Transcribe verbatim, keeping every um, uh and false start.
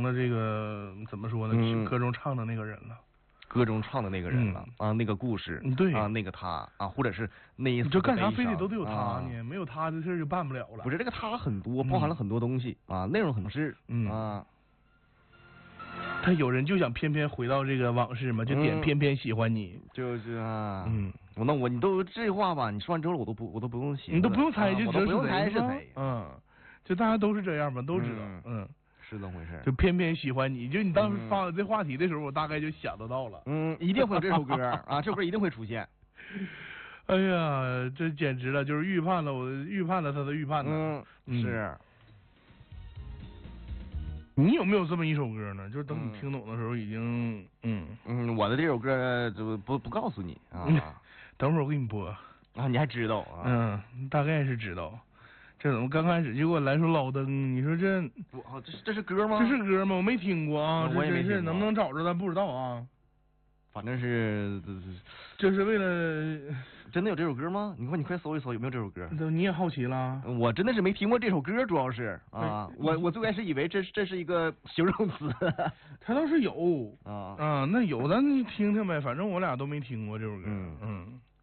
了这个怎么说呢？ 嗯、 歌中唱的那个人了。 歌中唱的那个人了、嗯、啊，那个故事， 对啊，那个他啊，或者是那一次你这干啥非得都得有他呢、 啊？ 没有他这事儿就办不了了。 不是这个他很多，包含了很多东西、嗯、啊，内容很是嗯啊。 他有人就想偏偏回到这个往事嘛，就点偏偏喜欢你， 嗯、就是啊， 嗯， 我那我你都这话吧，你说完之后我都不我都不用写， 你都不用猜、啊、就我都不用猜是谁， 嗯，就大家都是这样嘛，都知道， 嗯。 嗯是这么回事， 就偏偏喜欢你，就你当时发这话题的时候，我大概就想得到了。 嗯，一定会有这首歌啊，这首歌一定会出现。 哎呀，这简直了，就是预判了我预判了他的预判呢。嗯，是。 你有没有这么一首歌呢？就是等你听懂的时候，已经嗯嗯，我的这首歌就不不告诉你啊， 等会儿我给你播啊，你还知道啊？ 嗯，大概是知道。这怎么刚开始就给我来首老灯？你说这我这这是歌吗？ 这是歌吗？我没听过啊， 我也没听过， 这真是能不能找着咱不知道啊。 反正是这是为了真的有这首歌吗？你快你快搜一搜有没有这首歌？ 你也好奇了？ 我真的是没听过这首歌，主要是啊，我我最开始以为这这是一个形容词， 它倒是有啊啊，那有咱听听呗，反正我俩都没听过这首歌， 嗯嗯。